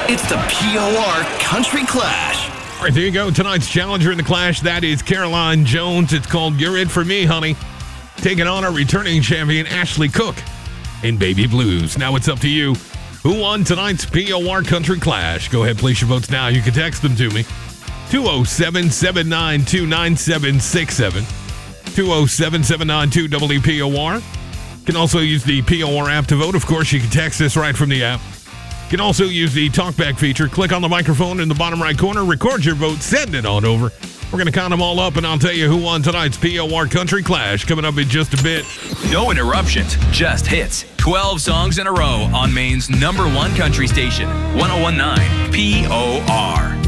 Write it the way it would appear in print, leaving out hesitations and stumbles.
It's the POR Country Clash. All right, there you go. Tonight's challenger in the Clash, that is Caroline Jones. It's called You're It For Me, Honey. Taking on our returning champion, Ashley Cook, in Baby Blues. Now it's up to you. Who won tonight's POR Country Clash? Go ahead, place your votes now. You can text them to me. 207-792-9767. 207-792-WPOR. You can also use the POR app to vote. Of course, you can text us right from the app. You can also use the talkback feature. Click on the microphone in the bottom right corner. Record your vote. Send it on over. We're going to count them all up, and I'll tell you who won tonight's POR Country Clash coming up in just a bit. No interruptions, just hits. 12 songs in a row on Maine's #1 country station, 101.9 POR.